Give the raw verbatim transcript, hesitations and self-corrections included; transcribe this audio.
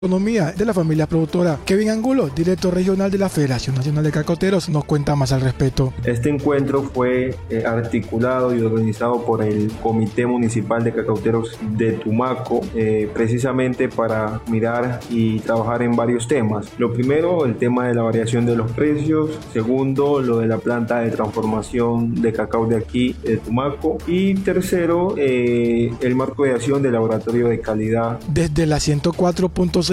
Economía de la familia productora. Kevin Angulo, director regional de la Federación Nacional de Cacaoteros, nos cuenta más al respecto. Este encuentro fue eh, articulado y organizado por el Comité Municipal de Cacaoteros de Tumaco, eh, precisamente para mirar y trabajar en varios temas. Lo primero, el tema de la variación de los precios. Segundo, lo de la planta de transformación de cacao de aquí, de Tumaco. Y tercero, eh, el marco de acción del laboratorio de calidad. Desde la ciento cuatro punto seis